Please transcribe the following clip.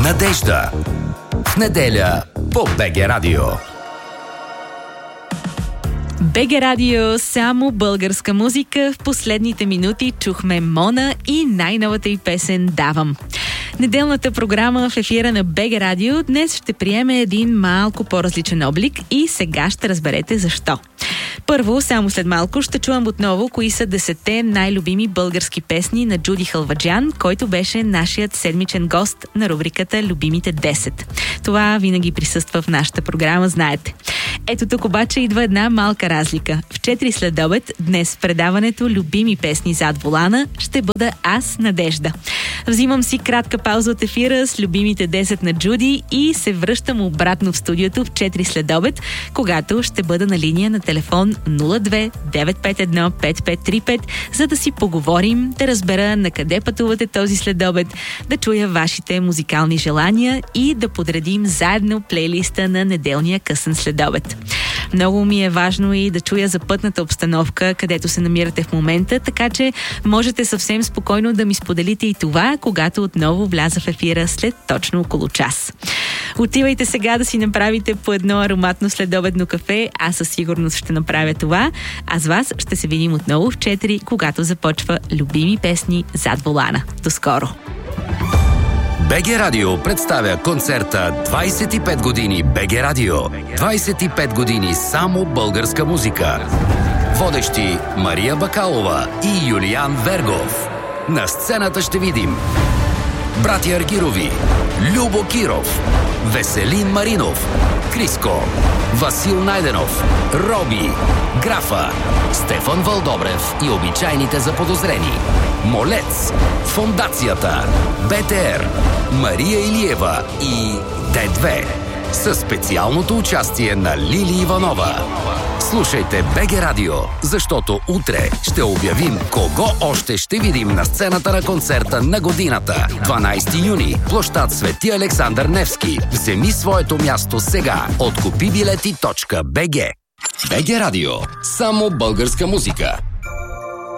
Надежда. В неделя по БГ Радио. БГ Радио, само българска музика. В последните минути чухме Мона и най-новата й песен «Давам». Неделната програма в ефира на БГ Радио днес ще приеме един малко по-различен облик и сега ще разберете защо. Първо, само след малко ще чуем отново кои са 10 най-любими български песни на Джуди Халваджиян, който беше нашият седмичен гост на рубриката «Любимите 10». Това винаги присъства в нашата програма, знаете. Ето тук обаче идва една малка разлика. В 4 следобед днес в предаването «Любими песни зад волана» ще бъда аз, Надежда. Взимам си кратка пауза от ефира с любимите 10 на Джуди и се връщам обратно в студиото в 4 следобед, когато ще бъда на линия на телефон 02-951-5535, за да си поговорим, да разбера на къде пътувате този следобед, да чуя вашите музикални желания и да подредим заедно плейлиста на неделния късен следобед. Много ми е важно и да чуя за пътната обстановка, където се намирате в момента, така че можете съвсем спокойно да ми споделите и това, когато отново вляза в ефира след точно около час. Отивайте сега да си направите по едно ароматно следобедно кафе, аз със сигурност ще направя това, а с вас ще се видим отново в 4, когато започва любими песни зад волана. До скоро! БГ Радио представя концерта 25 години БГ Радио. 25 години само българска музика. Водещи Мария Бакалова и Юлиан Вергов. На сцената ще видим братя Аргирови, Любо Киров, Веселин Маринов, Криско, Васил Найденов, Роби, Графа, Стефан Вълдобрев и обичайните заподозрени, Молец, Фондацията, БТР, Мария Илиева и Д2 със специалното участие на Лили Иванова. Слушайте БГ Радио, защото утре ще обявим кого още ще видим на сцената на концерта на годината. 12 юни, площад Свети Александър Невски. Вземи своето място сега от купибилети.бг. БГ Радио. Само българска музика.